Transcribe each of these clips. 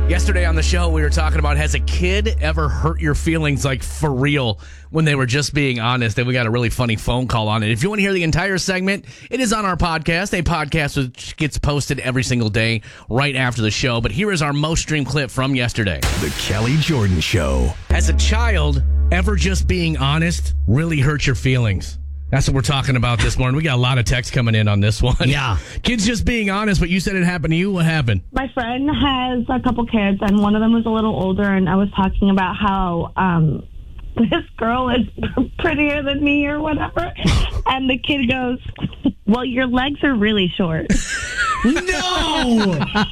Yesterday on the show, we were talking about, has a kid ever hurt your feelings, like for real, when they were just being honest? And we got a really funny phone call on it. If you want to hear the entire segment, it is on our podcast, a podcast which gets posted every single day right after the show. But here is our most streamed clip from yesterday. The Kelly Jordan Show. Has a child ever just being honest really hurt your feelings? That's what we're talking about this morning. We got a lot of texts coming in on this one. Yeah. Kids just being honest, but you said it happened to you. What happened? My friend has a couple kids, and one of them was a little older, and I was talking about how this girl is prettier than me or whatever. And the kid goes, well, your legs are really short. No!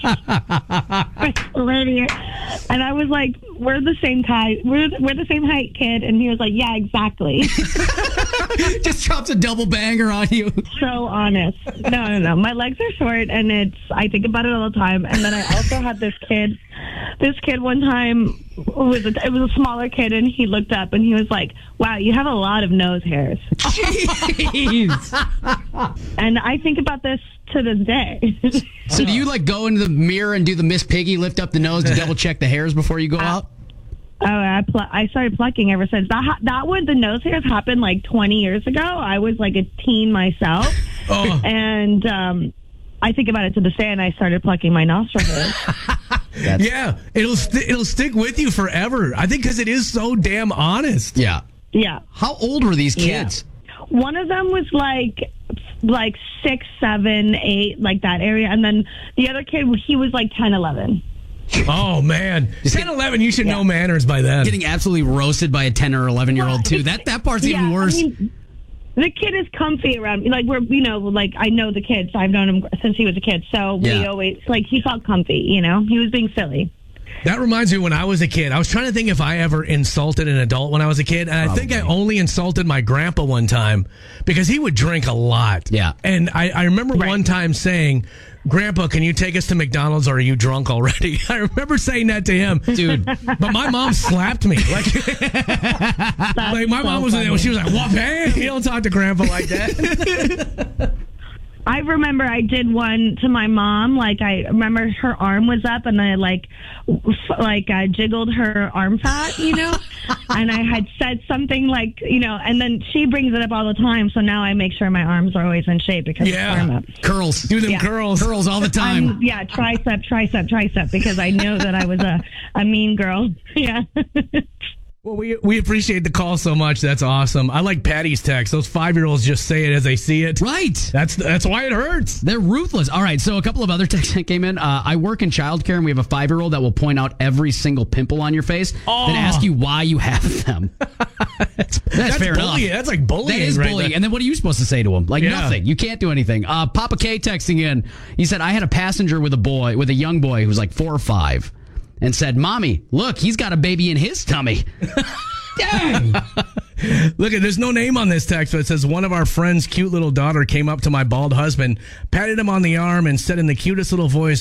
And I was like, we're the same height. We're the same height, kid. And he was like, yeah, exactly. Just drops a double banger on you. So honest. No. My legs are short, and I think about it all the time. And then I also had this kid. This kid one time, it was a smaller kid, and he looked up and he was like, wow, you have a lot of nose hairs. Jeez. And I think about this to this day. So do you go into the mirror and do the Miss Piggy, lift up the nose to double check the hairs before you go out? Oh, I started plucking ever since. The nose hairs happened 20 years ago. I was a teen myself. Oh. And I think about it to this day, and I started plucking my nostril hairs. Yeah, it'll stick with you forever. I think because it is so damn honest. Yeah. Yeah. How old were these kids? Yeah. One of them was like 6, 7, 8, that area. And then the other kid, he was 10, 11. Oh, man. 10, 11, you should know manners by then. Getting absolutely roasted by a 10 or 11-year-old, too. That part's even worse. I mean, the kid is comfy around me. I know the kid, so I've known him since he was a kid. So we always, he felt comfy, He was being silly. That reminds me when I was a kid. I was trying to think if I ever insulted an adult when I was a kid. And I think I only insulted my grandpa one time because he would drink a lot. Yeah. And I remember one time saying, Grandpa, can you take us to McDonald's, or are you drunk already? I remember saying that to him. Dude. But my mom slapped me. My mom was there. She was like, what, man? You don't talk to Grandpa like that. I remember I did one to my mom. I remember her arm was up, and I I jiggled her arm fat, and I had said something and then she brings it up all the time. So now I make sure my arms are always in shape because of arm up. Curls. Do them curls. Curls all the time. Tricep, because I know that I was a mean girl. Yeah. Well, we appreciate the call so much. That's awesome. I like Patty's text. Those 5-year-olds just say it as they see it. Right. That's why it hurts. They're ruthless. All right, so a couple of other texts that came in. I work in childcare, and we have a 5-year-old that will point out every single pimple on your face, then ask you why you have them. That's fair bullying. enough. That's like bullying. That is bullying. Right. And then what are you supposed to say to him? Nothing. You can't do anything. Papa K texting in. He said, I had a passenger with a young boy who was 4 or 5, and said, Mommy, look, he's got a baby in his tummy. Dang. Look, there's no name on this text, but it says one of our friends' cute little daughter came up to my bald husband, patted him on the arm, and said in the cutest little voice,